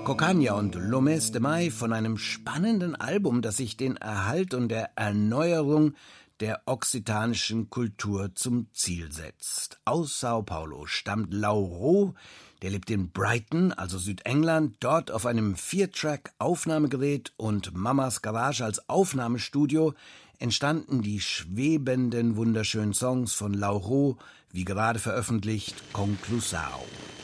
Cocagna und Lomés de Mai von einem spannenden Album, das sich den Erhalt und der Erneuerung der okzitanischen Kultur zum Ziel setzt. Aus Sao Paulo stammt Lauro, der lebt in Brighton, also Südengland, dort auf einem 4-Track-Aufnahmegerät und Mamas Garage als Aufnahmestudio entstanden die schwebenden, wunderschönen Songs von Lauro, wie gerade veröffentlicht, Conclusao.